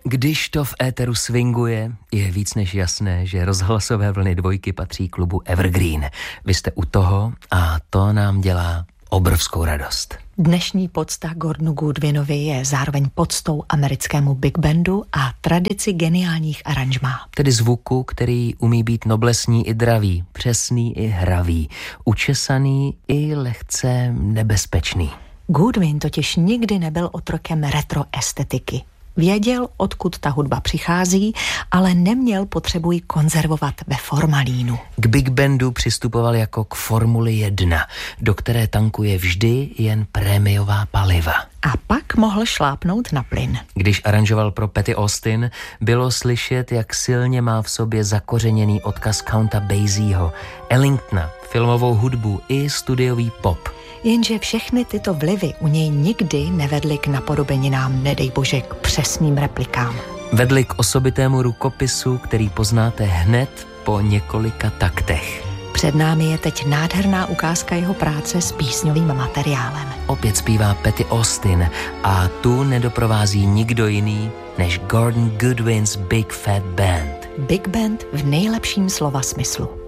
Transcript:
Když to v éteru swinguje, je víc než jasné, že rozhlasové vlny dvojky patří klubu Evergreen. Vy jste u toho a to nám dělá obrovskou radost. Dnešní pocta Gordonu Goodwinovi je zároveň poctou americkému big bandu a tradici geniálních aranžmá. Tedy zvuku, který umí být noblesní i dravý, přesný i hravý, učesaný i lehce nebezpečný. Goodwin totiž nikdy nebyl otrokem retro estetiky. Věděl, odkud ta hudba přichází, ale neměl potřebu ji konzervovat ve formalínu. K big bandu přistupoval jako k Formuli 1, do které tankuje vždy jen prémiová paliva. A pak mohl šlápnout na plyn. Když aranžoval pro Patty Austin, bylo slyšet, jak silně má v sobě zakořeněný odkaz Counta Basieho, Ellingtona, filmovou hudbu i studiový pop. Jenže všechny tyto vlivy u něj nikdy nevedly k napodobeninám, nedej bože, k přesným replikám. Vedly k osobitému rukopisu, který poznáte hned po několika taktech. Před námi je teď nádherná ukázka jeho práce s písňovým materiálem. Opět zpívá Patty Austin a tu nedoprovází nikdo jiný než Gordon Goodwin's Big Fat Band. Big band v nejlepším slova smyslu.